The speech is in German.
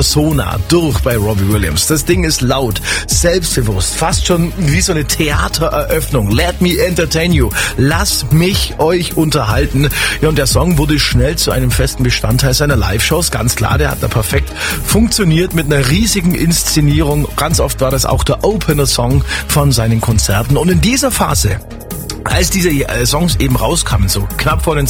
Persona durch bei Robbie Williams. Das Ding ist laut, selbstbewusst, fast schon wie so eine Theatereröffnung. Let me entertain you. Lasst mich euch unterhalten. Ja, und der Song wurde schnell zu einem festen Bestandteil seiner Live-Shows. Ganz klar, der hat da perfekt funktioniert mit einer riesigen Inszenierung. Ganz oft war das auch der Opener-Song von seinen Konzerten. Und in dieser Phase, als diese Songs eben rauskamen, so knapp vor den